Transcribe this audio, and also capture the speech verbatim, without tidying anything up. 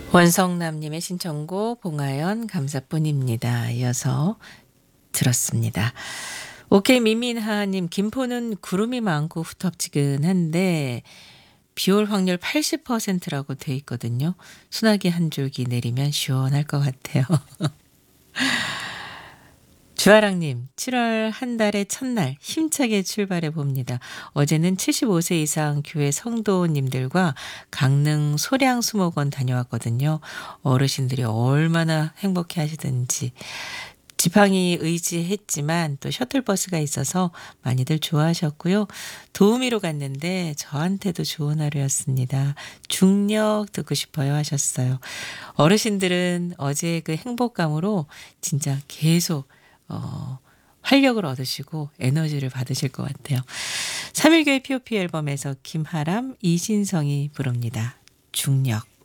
원성남님의 신청곡 봉하연 감사뿐입니다. 이어서 들었습니다. 오케이 미민하님 김포는 구름이 많고 후텁지근한데 비올 확률 팔십 퍼센트라고 돼 있거든요. 소나기 한 줄기 내리면 시원할 것 같아요. 주아랑님, 칠월 한 달의 첫날 힘차게 출발해 봅니다. 어제는 칠십오 세 이상 교회 성도님들과 강릉 소량수목원 다녀왔거든요. 어르신들이 얼마나 행복해 하시든지. 지팡이 의지했지만 또 셔틀버스가 있어서 많이들 좋아하셨고요. 도우미로 갔는데 저한테도 좋은 하루였습니다. 중력 듣고 싶어요 하셨어요. 어르신들은 어제 그 행복감으로 진짜 계속 어, 활력을 얻으시고 에너지를 받으실 것 같아요. 삼일교회 피오피 앨범에서 김하람, 이신성이 부릅니다. 중력.